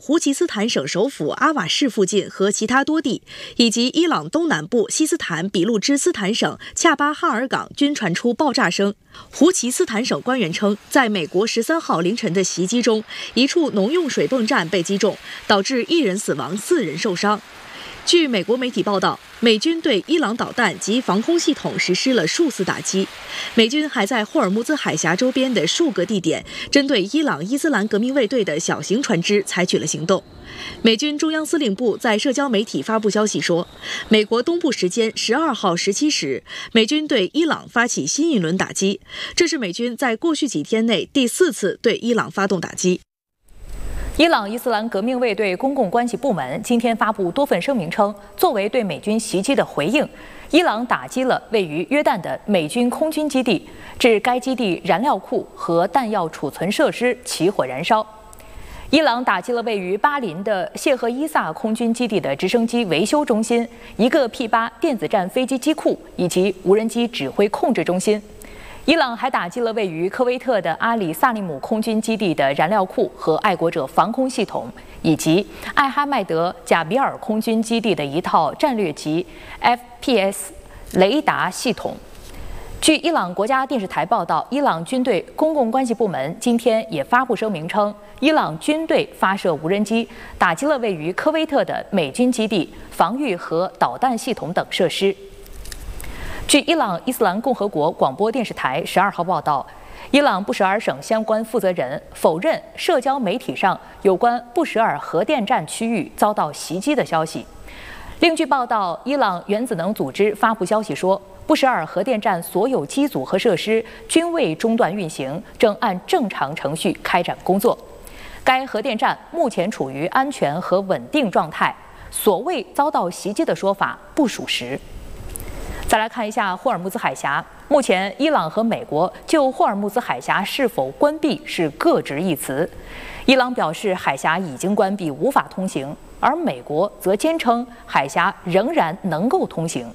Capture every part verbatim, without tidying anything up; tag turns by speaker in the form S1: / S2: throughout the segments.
S1: 胡齐斯坦省首府阿瓦市附近和其他多地，以及伊朗东南部西斯坦比路支斯坦省恰巴哈尔港均传出爆炸声。胡齐斯坦省官员称，在美国十三号凌晨的袭击中，一处农用水泵站被击中，导致一人死亡，四人受伤。据美国媒体报道，美军对伊朗导弹及防空系统实施了数次打击。美军还在霍尔木兹海峡周边的数个地点，针对伊朗伊斯兰革命卫队的小型船只采取了行动。美军中央司令部在社交媒体发布消息说，美国东部时间十二号十七时，美军对伊朗发起新一轮打击，这是美军在过去几天内第四次对伊朗发动打击。
S2: 伊朗伊斯兰革命卫队公共关系部门今天发布多份声明称，作为对美军袭击的回应，伊朗打击了位于约旦的美军空军基地，致该基地燃料库和弹药储存设施起火燃烧。伊朗打击了位于巴林的谢赫伊萨空军基地的直升机维修中心、一个 P 八 电子战飞机机库以及无人机指挥控制中心。伊朗还打击了位于科威特的阿里萨利姆空军基地的燃料库和爱国者防空系统，以及艾哈迈德贾比尔空军基地的一套战略级 F P S 雷达系统。据伊朗国家电视台报道，伊朗军队公共关系部门今天也发布声明称，伊朗军队发射无人机打击了位于科威特的美军基地、防御和导弹系统等设施。据伊朗伊斯兰共和国广播电视台十二号报道，伊朗布什尔省相关负责人否认社交媒体上有关布什尔核电站区域遭到袭击的消息。另据报道，伊朗原子能组织发布消息说，布什尔核电站所有机组和设施均未中断运行，正按正常程序开展工作。该核电站目前处于安全和稳定状态，所谓遭到袭击的说法不属实。再来看一下霍尔木兹海峡，目前伊朗和美国就霍尔木兹海峡是否关闭是各执一词。伊朗表示海峡已经关闭，无法通行，而美国则坚称海峡仍然能够通行。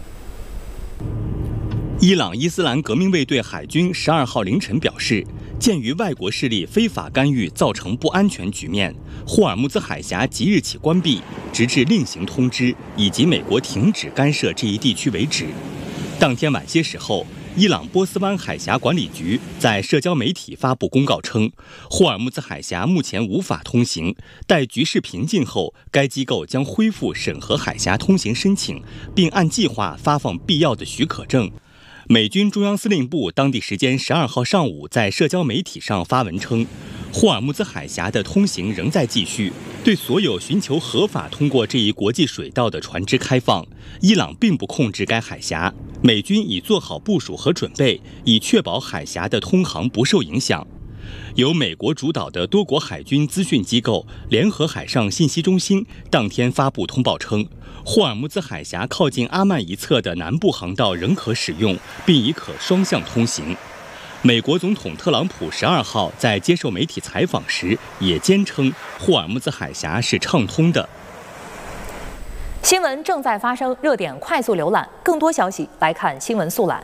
S3: 伊朗伊斯兰革命卫队海军十二号凌晨表示，鉴于外国势力非法干预造成不安全局面，霍尔木兹海峡即日起关闭，直至另行通知以及美国停止干涉这一地区为止。当天晚些时候，伊朗波斯湾海峡管理局在社交媒体发布公告称，霍尔木兹海峡目前无法通行，待局势平静后，该机构将恢复审核海峡通行申请，并按计划发放必要的许可证。美军中央司令部当地时间十二号上午在社交媒体上发文称，霍尔木兹海峡的通行仍在继续，对所有寻求合法通过这一国际水道的船只开放。伊朗并不控制该海峡，美军已做好部署和准备，以确保海峡的通航不受影响。由美国主导的多国海军资讯机构联合海上信息中心当天发布通报称，霍尔木兹海峡靠近阿曼一侧的南部航道仍可使用，并已可双向通行。美国总统特朗普十二号在接受媒体采访时也坚称，霍尔木兹海峡是畅通的。
S2: 新闻正在发生，热点快速浏览，更多消息来看新闻速览。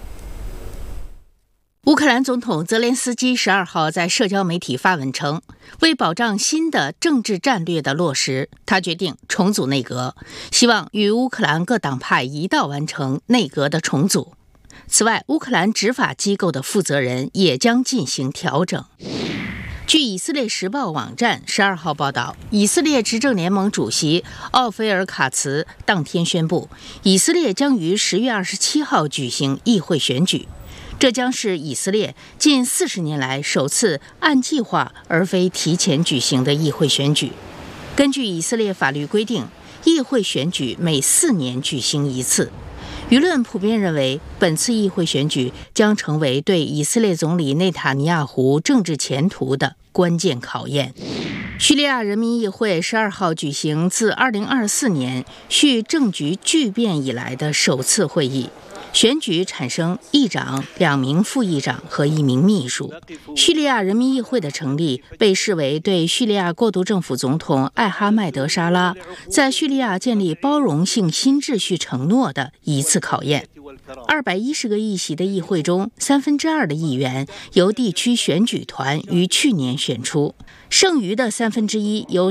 S4: 乌克兰总统泽连斯基十二号在社交媒体发文称，为保障新的政治战略的落实，他决定重组内阁，希望与乌克兰各党派一道完成内阁的重组。此外，乌克兰执法机构的负责人也将进行调整。据以色列时报网站十二号报道，以色列执政联盟主席奥菲尔·卡茨当天宣布，以色列将于十月二十七号举行议会选举。这将是以色列近四十年来首次按计划而非提前举行的议会选举。根据以色列法律规定，议会选举每四年举行一次。舆论普遍认为，本次议会选举将成为对以色列总理内塔尼亚胡政治前途的关键考验。叙利亚人民议会十二号举行自二零二四年叙政局巨变以来的首次会议。选举产生议长、两名副议长和一名秘书。叙利亚人民议会的成立被视为对叙利亚过渡政府总统艾哈迈德·沙拉在叙利亚建立包容性新秩序承诺的一次考验。二百一十个议席的议会中，三分之二的议员由地区选举团于去年选出，剩余的三分之一由